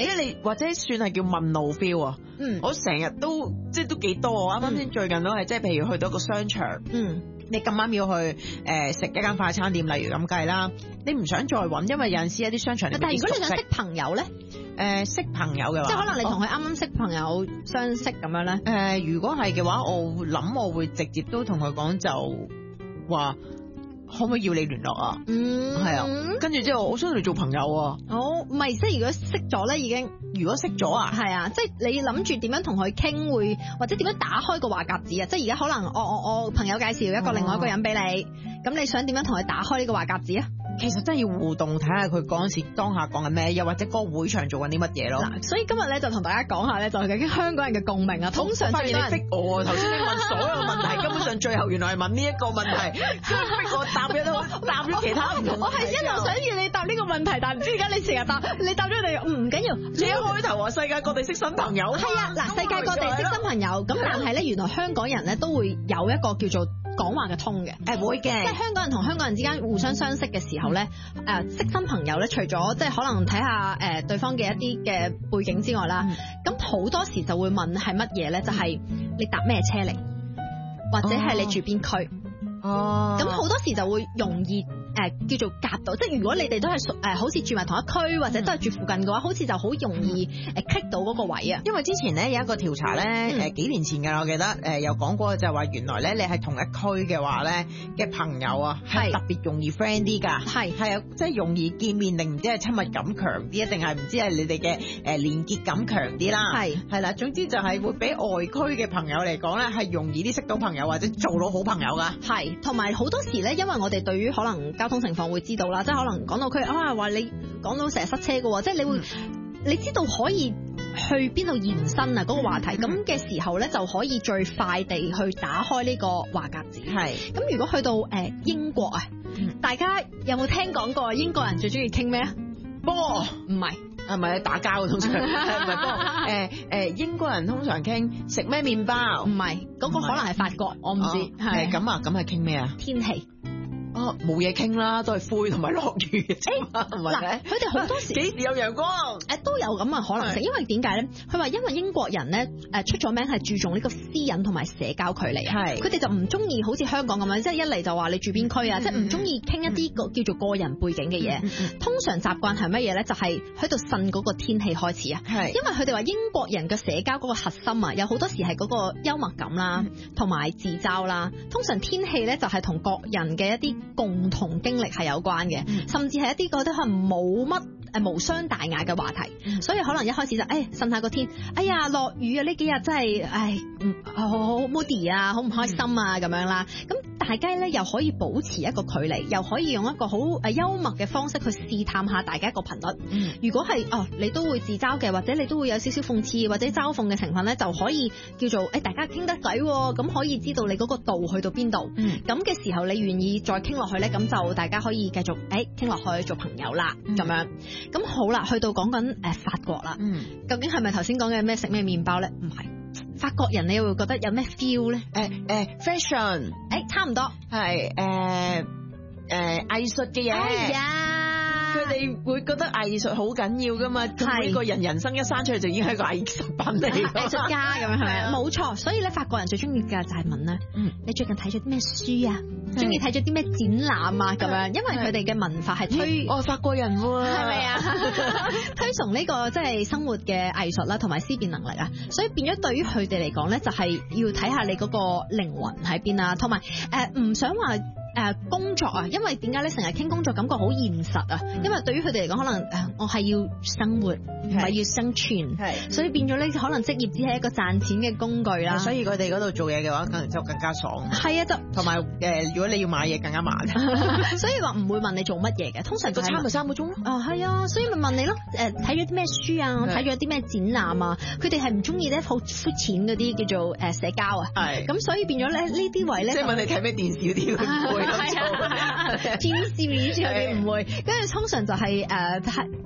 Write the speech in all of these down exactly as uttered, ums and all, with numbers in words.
者你或者算係叫問路 feel 啊。 嗯， 我成日都即係都幾多，我啱啱先最近都係即係譬如去到一個商場， 嗯， 你咁啱要去誒食、呃、一間快餐店，例如咁計啦，你唔想再揾，因為有陣時一啲商場你但係如果你想識朋友咧， 誒、呃、識朋友嘅話， 即係可能你同佢啱啱識朋友相識咁樣咧，誒、 呃、如果係嘅話，我諗我會直接都同佢講就話。可唔可以要你聯絡啊？ 嗯， 係啊，跟住之後我想同你做朋友啊。 哦，唔係，即係如果識咗咧已經， 如果識咗啊， 係啊，即係你諗住點樣同佢傾會，或者點樣打開個話匣子啊？即係而家可能我我我朋友介紹一個另外一個人俾你，咁、哦、你想點樣同佢打開呢個話匣子啊？ 其實真係要互動，睇下佢嗰陣時當下講緊咩，又或者嗰個會場做緊啲乜嘢咯。 嗱，所以今日咧就同大家講下咧，就係究竟香港人嘅共鳴啊。通常最多人發現你逼我，頭先你問所有問題，根本上最後原來係問呢一個問題，逼我答咗都答咗其他唔同。 我係一路想要你答呢個問題，但係唔知點解你成日答，你答咗你唔緊要。 你一開頭話世界各地識新朋友， 係啊，嗱，世界各地識新朋友，咁但係咧原來香港人咧都會有一個叫做講話嘅通嘅，誒會嘅，即係香港人同香港人之間互相相識嘅時候咧，誒、呃、識新朋友咧，除咗即係可能睇下誒對方嘅一啲嘅背景之外啦，咁、嗯、好多時就會問係乜嘢咧？就係、是、你搭咩車嚟，或者係你住邊區？哦，咁好多時就會容易。誒、呃、叫做夾到，即係如果你哋都係屬誒好似住埋同一區或者都係住附近嘅話，好似就好容易誒 click 到嗰個位啊。因為之前咧有一個調查咧，誒、嗯呃、幾年前㗎，我記得誒、呃、有講過就係話原來咧你係同一區嘅話咧嘅朋友啊係特別容易 friend 啲㗎，係係啊，即係容易見面定唔知係親密感強啲，定係唔知係你哋嘅誒連結感強啲啦，係係啦，總之就係會比外區嘅朋友嚟講咧係容易啲識到朋友或者做到好朋友㗎，係同埋好多時咧，因為我哋對於可能交通情況會知道啦，即係可能講到佢啊話你講到成日塞車嘅，即係你會、嗯、你知道可以去邊度延伸啊嗰、嗰個話題，咁、嗯、嘅時候咧就可以最快地去打開呢個話匣子。係咁如果去到誒、呃、英國啊、嗯，大家有冇聽講過英國人最中意傾咩啊？波唔係係咪打交通常係唔係波？誒誒英國人通常傾食咩麵包？唔係嗰個可能係法國，我唔知係咁啊，咁係傾咩啊？天氣。哦，冇嘢傾啦，都係灰同埋落雨嘅啫。嗱，佢哋好多時幾時有陽光？誒、呃，都有咁嘅可能性，因為點解咧？佢話因為英國人咧，誒出咗名係注重呢個私隱同埋社交距離啊。係，佢哋就唔中意好似香港咁樣，即係一嚟就話你住邊區啊，嗯、即係唔中意傾一啲個叫做個人背景嘅嘢、嗯嗯。通常習慣係乜嘢咧？就係喺度呻嗰個天氣開始啊。係，因為佢哋話英國人嘅社交嗰個核心啊，有好多時係嗰個幽默感啦，同、嗯、埋自嘲啦。通常天氣咧就係同各人嘅一啲共同經歷係有關嘅、嗯，甚至係一啲覺得可能冇乜誒無傷大雅嘅話題、嗯，所以可能一開始就誒呻下個天，哎呀落雨啊，呢幾日真係唉唔好好 moody 啊，好唔開心啊咁、嗯、樣啦，咁大家咧又可以保持一個距離，又可以用一個好誒幽默嘅方式去試探下大家一個頻率。嗯、如果係哦你都會自嘲嘅，或者你都會有少少諷刺或者嘲諷嘅成分咧，就可以叫做誒、哎、大家傾得偈，咁可以知道你嗰個度去到邊度。咁、嗯、嘅時候你願意再傾落去咧，咁就大家可以繼續誒傾落去做朋友啦，咁、嗯、樣。咁好啦，去到講緊誒法國啦、嗯，究竟係咪頭先講嘅咩食咩麵包咧？唔係，法國人你會覺得有咩 feel 咧？誒誒 fashion，誒、欸、差唔多，係誒誒藝術嘅嘢。哎呀，佢哋會覺得藝術好緊要噶嘛？咁每個人人生一生出嚟就已經係一個藝術品嚟，藝術家咁樣係咪？冇錯，所以咧法國人最中意嘅就係問咧，嗯，你最近睇咗啲咩書啊？中意睇咗啲咩展覽啊？咁樣，因為佢哋嘅文化係推，哦，法國人喎、啊，係咪啊？推崇呢個即係生活嘅藝術啦，同埋思辨能力啊，所以變咗對於佢哋嚟講咧，就係要睇下你嗰個靈魂喺邊啊，同埋誒唔想話。誒、呃、工作啊，因為點解咧？成日傾工作感覺好現實啊、嗯，因為對於佢哋嚟講，可能誒、呃、我係要生活，唔係要生存，係，所以變咗咧，可能職業只係一個賺錢嘅工具啦。所以佢哋嗰度做嘢嘅話，可能就更加爽。係啊，就同埋誒，如果你要買嘢更加慢，所以話唔會問你做乜嘢嘅，通常個餐咪三個鐘咯。啊，係啊，所以咪問你咯。誒，睇咗啲咩書啊？睇咗啲咩展覽啊？佢哋係唔中意咧好膚淺嗰啲叫做誒社交啊。係。咁所以變咗咧呢啲位咧，即係問你睇咩電視嗰啲。係啊，電視面嗰啲唔會，跟住通常就係誒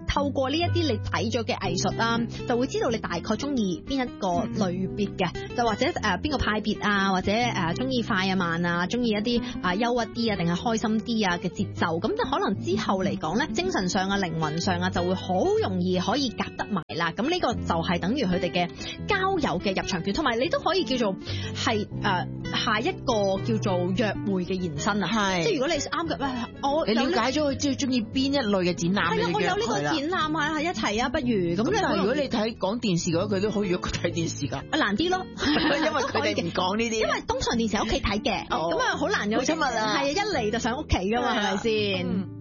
透過呢一啲你睇咗嘅藝術啦，就會知道你大概中意邊一個類別嘅，就或者誒邊個派別啊，或者誒中意快啊慢啊，中意一啲啊憂鬱啲啊，定係開心啲啊嘅節奏，咁就可能之後嚟講咧，精神上啊、靈魂上啊，就會好容易可以夾得埋啦。咁呢個就係等於佢哋嘅交友嘅入場券，同埋你都可以叫做係誒、呃、下一個叫做約會嘅延伸啊。係，即係如果你啱嘅，我你了解咗佢最中意邊一類嘅展覽， 係啊，我有呢個展覽啊，係一齊啊，不如咁。 咁但係如果你睇講電視嘅話，佢都可以約佢睇電視㗎。 啊難啲咯， 因為佢哋唔講呢啲。 因為通常電視喺屋企睇嘅，咁啊好難有親密啊。係啊，一嚟就上屋企㗎嘛，係咪先？